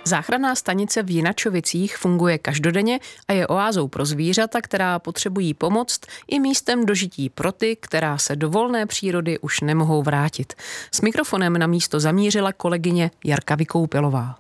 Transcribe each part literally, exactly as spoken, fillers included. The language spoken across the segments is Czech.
Záchranná stanice v Jinačovicích funguje každodenně a je oázou pro zvířata, která potřebují pomoc, i místem dožití pro ty, která se do volné přírody už nemohou vrátit. S mikrofonem na místo zamířila kolegyně Jarka Vykoupilová.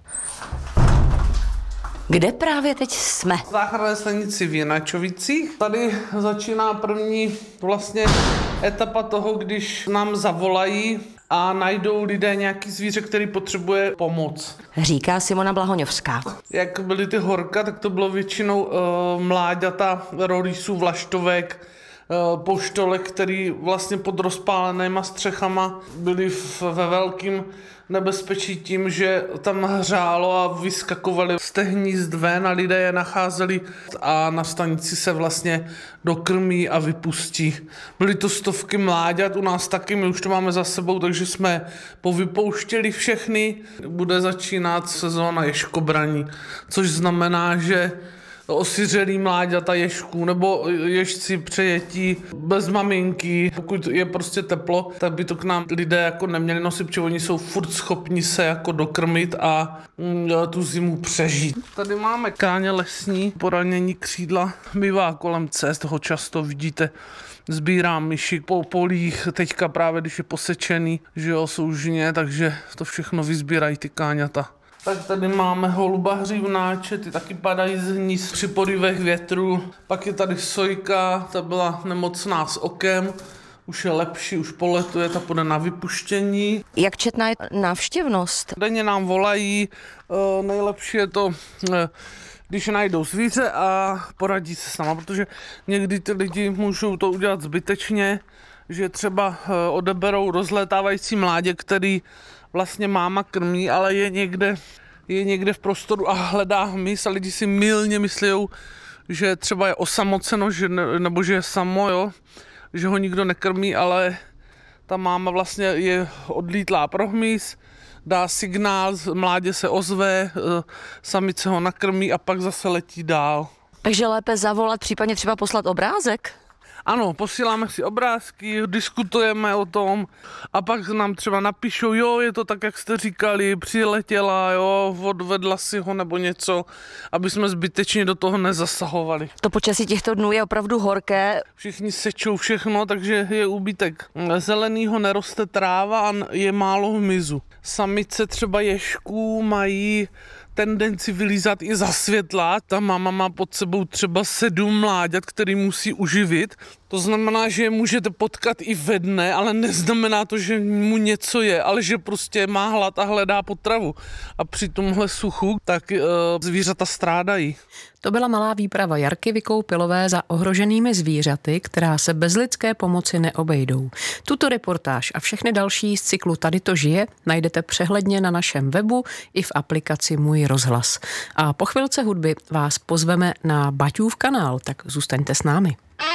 Kde právě teď jsme? V záchranné stanici v Jinačovicích. Tady začíná první vlastně etapa toho, když nám zavolají a najdou lidé nějaký zvíře, který potřebuje pomoc. Říká Simona Blahoňovská. Jak byly ty horka, tak to bylo většinou uh, mláďata, rorýsů, vlaštovek, uh, poštolek, který vlastně pod rozpálenýma střechama byli v, ve velkým nebezpečí tím, že tam hřálo a vyskakovali z těch hnízd ven a lidé je nacházeli a na stanici se vlastně dokrmí a vypustí. Byly to stovky mláďat, u nás taky, my už to máme za sebou, takže jsme povypouštěli všechny. Bude začínat sezóna ježkobraní, což znamená, že osiřelý mláďata ježků nebo ježci přejetí bez maminky. Pokud je prostě teplo, tak by to k nám lidé jako neměli nosit, protože oni jsou furt schopni se jako dokrmit a mm, tu zimu přežít. Tady máme káně lesní, poranění křídla bývá kolem cest, toho často vidíte. Sbírám myši po polích, teďka právě když je posečený, že jo, jsou žně, takže to všechno vysbírají ty káňata. Tak tady máme holuba hřívnáče, ty taky padají z hnízd při porivech větru. Pak je tady sojka, ta byla nemocná s okem, už je lepší, už poletuje, ta půjde na vypuštění. Jak četná je návštěvnost? Denně nám volají, nejlepší je to, když najdou zvíře a poradí se s náma, protože někdy ty lidi můžou to udělat zbytečně, že třeba odeberou rozlétávající mládě, který vlastně máma krmí, ale je někde, je někde v prostoru a hledá hmyz a lidi si mylně myslí, že třeba je osamoceno, že ne, nebo že je samo, jo, že ho nikdo nekrmí, ale ta máma vlastně je odlítlá pro hmyz, dá signál, mládě se ozve, samice ho nakrmí a pak zase letí dál. Takže lépe zavolat, případně třeba poslat obrázek? Ano, posíláme si obrázky, diskutujeme o tom a pak nám třeba napíšou, jo, je to tak, jak jste říkali, přiletěla, jo, odvedla si ho nebo něco, aby jsme zbytečně do toho nezasahovali. To počasí těchto dnů je opravdu horké. Všichni sečou všechno, takže je úbytek. Zelenýho neroste tráva a je málo hmyzu. Samice třeba ježků mají tendenci vylízat i za světla. Ta máma má pod sebou třeba sedm mláďat, který musí uživit. To znamená, že je můžete potkat i ve dne, ale neznamená to, že mu něco je, ale že prostě má hlad a hledá potravu. A při tomhle suchu tak e, zvířata strádají. To byla malá výprava Jarky Vykoupilové za ohroženými zvířaty, která se bez lidské pomoci neobejdou. Tuto reportáž a všechny další z cyklu Tady to žije najdete přehledně na našem webu i v aplikaci Můj rozhlas. A po chvilce hudby vás pozveme na Baťův kanál, tak zůstaňte s námi.